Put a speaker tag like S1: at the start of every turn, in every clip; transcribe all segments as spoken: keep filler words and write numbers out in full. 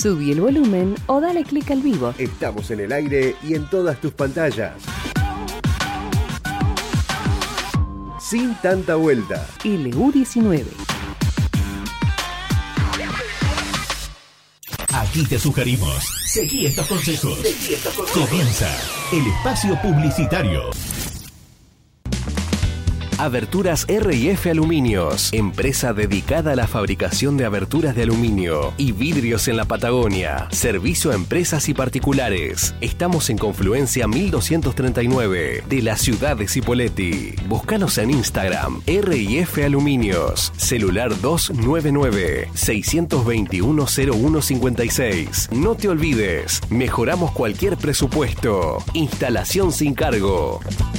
S1: Subí el volumen o dale clic al vivo.
S2: Estamos en el aire y en todas tus pantallas. Sin tanta vuelta.
S1: L U diecinueve.
S3: Aquí te sugerimos. Seguí estos consejos. Seguí estos consejos. Comienza el espacio publicitario.
S4: Aberturas R y F Aluminios, empresa dedicada a la fabricación de aberturas de aluminio y vidrios en la Patagonia. Servicio a empresas y particulares. Estamos en Confluencia mil doscientos treinta y nueve de la ciudad de Cipolletti. Búscanos en Instagram, R y F Aluminios. Celular dos nueve nueve, seis dos uno, cero uno cinco seis. No te olvides, mejoramos cualquier presupuesto. Instalación sin cargo.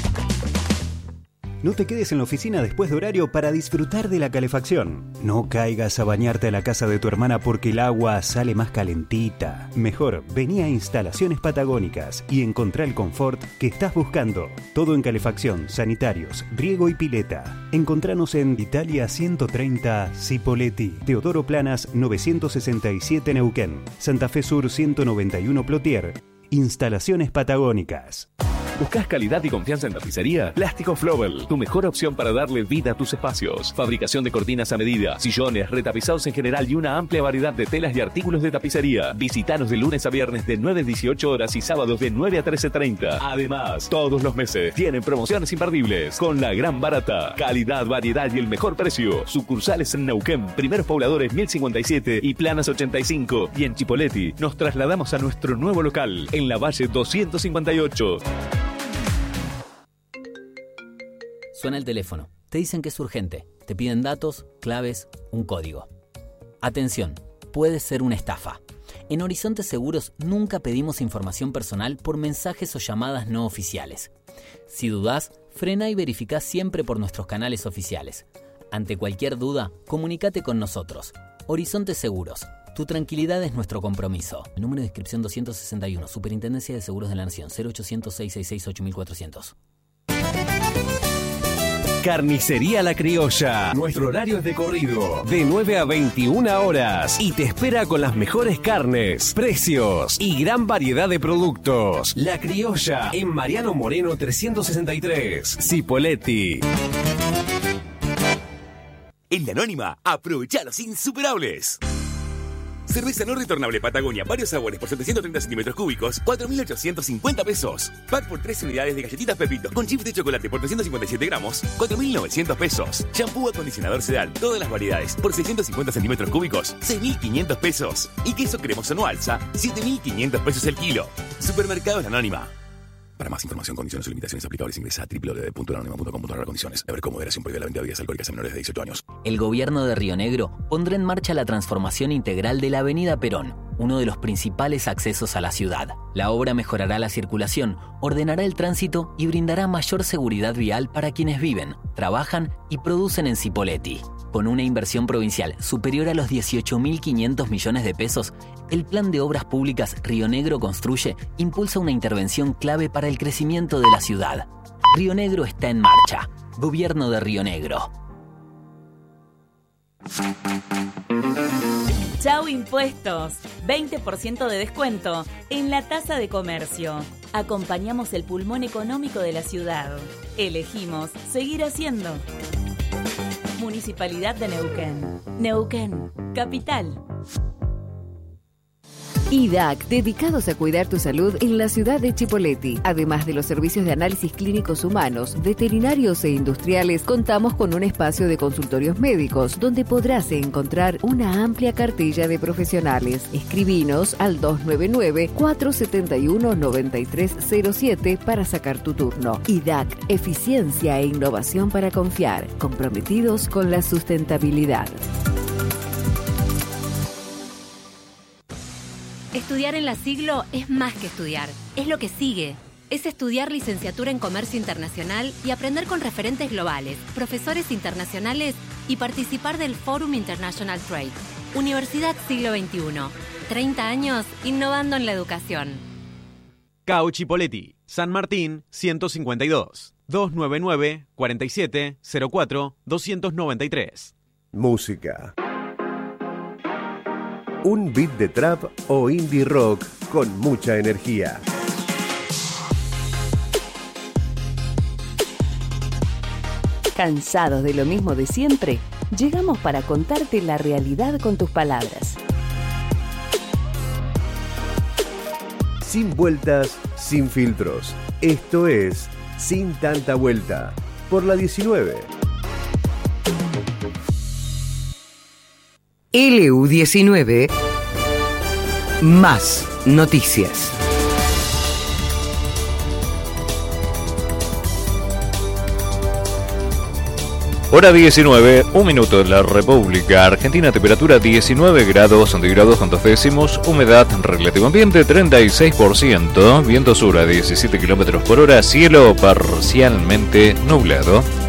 S5: No te quedes en la oficina después de horario para disfrutar de la calefacción. No caigas a bañarte a la casa de tu hermana porque el agua sale más calentita. Mejor, vení a Instalaciones Patagónicas y encontrá el confort que estás buscando. Todo en calefacción, sanitarios, riego y pileta. Encontranos en Italia ciento treinta, Cipolletti, Teodoro Planas novecientos sesenta y siete Neuquén, Santa Fe Sur ciento noventa y uno Plotier. Instalaciones Patagónicas.
S6: ¿Buscas calidad y confianza en tapicería? Plástico Flobel, tu mejor opción para darle vida a tus espacios. Fabricación de cortinas a medida, sillones, retapizados en general y una amplia variedad de telas y artículos de tapicería. Visítanos de lunes a viernes de nueve a dieciocho horas y sábados de nueve a trece treinta. Además, todos los meses tienen promociones imperdibles con la gran barata. Calidad, variedad y el mejor precio. Sucursales en Neuquén, Primeros Pobladores mil cincuenta y siete y Planas ochenta y cinco. Y en Chipolletti nos trasladamos a nuestro nuevo local en la Valle doscientos cincuenta y ocho.
S7: Suena el teléfono. Te dicen que es urgente. Te piden datos, claves, un código. Atención, puede ser una estafa. En Horizonte Seguros nunca pedimos información personal por mensajes o llamadas no oficiales. Si dudás, frena y verificá siempre por nuestros canales oficiales. Ante cualquier duda, comunícate con nosotros. Horizonte Seguros. Tu tranquilidad es nuestro compromiso. El número de inscripción doscientos sesenta y uno, Superintendencia de Seguros de la Nación, cero ochocientos, seiscientos sesenta y seis, ocho mil cuatrocientos.
S4: Carnicería La Criolla. Nuestro horario es de corrido, de nueve a veintiuna horas. Y te espera con las mejores carnes, precios y gran variedad de productos. La Criolla, en Mariano Moreno trescientos sesenta y tres, Cipolletti.
S8: En La Anónima, aprovecha los insuperables. Cerveza no retornable Patagonia, varios sabores por setecientos treinta centímetros cúbicos, cuatro mil ochocientos cincuenta pesos. Pack por tres unidades de galletitas Pepitos con chips de chocolate por trescientos cincuenta y siete gramos, cuatro mil novecientos pesos. Shampoo acondicionador Sedal, todas las variedades, por seiscientos cincuenta centímetros cúbicos, seis mil quinientos pesos. Y queso cremoso no alza, siete mil quinientos pesos el kilo. Supermercados La Anónima. Para más información, condiciones y limitaciones aplicables, ingresa a doble u doble u doble u punto la anónima punto com punto a r condiciones. Beber con moderación, prohíbe la venta de bebidas alcohólicas a menores de dieciocho años.
S7: El gobierno de Río Negro pondrá en marcha la transformación integral de la Avenida Perón, uno de los principales accesos a la ciudad. La obra mejorará la circulación, ordenará el tránsito y brindará mayor seguridad vial para quienes viven, trabajan y producen en Cipolletti. Con una inversión provincial superior a los dieciocho mil quinientos millones de pesos, el Plan de Obras Públicas Río Negro Construye impulsa una intervención clave para el crecimiento de la ciudad. Río Negro está en marcha. Gobierno de Río Negro.
S9: Chau Impuestos. veinte por ciento de descuento en la tasa de comercio. Acompañamos el pulmón económico de la ciudad. Elegimos seguir haciendo. Municipalidad de Neuquén. Neuquén, capital.
S1: I D A C, dedicados a cuidar tu salud en la ciudad de Chipolletti. Además de los servicios de análisis clínicos humanos, veterinarios e industriales, contamos con un espacio de consultorios médicos donde podrás encontrar una amplia cartilla de profesionales. Escribinos al dos nueve nueve, cuatro siete uno, nueve tres cero siete para sacar tu turno. I D A C, eficiencia e innovación para confiar, comprometidos con la sustentabilidad.
S10: Estudiar en la Siglo es más que estudiar, es lo que sigue. Es estudiar licenciatura en Comercio Internacional y aprender con referentes globales, profesores internacionales y participar del Forum International Trade. Universidad Siglo veintiuno. treinta años innovando en la educación.
S11: C A U Chipolletti, San Martín ciento cincuenta y dos, dos nueve nueve, cuarenta y siete, cero cuatro, doscientos noventa y tres.
S2: Música. Un beat de trap o indie rock con mucha energía.
S1: ¿Cansados de lo mismo de siempre? Llegamos para contarte la realidad con tus palabras.
S2: Sin vueltas, sin filtros. Esto es Sin Tanta Vuelta, por la diecinueve.
S12: L U diecinueve, más noticias.
S13: Hora diecinueve, un minuto en la República Argentina, temperatura diecinueve grados centígrados con dos décimos, humedad relativo ambiente treinta y seis por ciento, viento sur a diecisiete kilómetros por hora, cielo parcialmente nublado.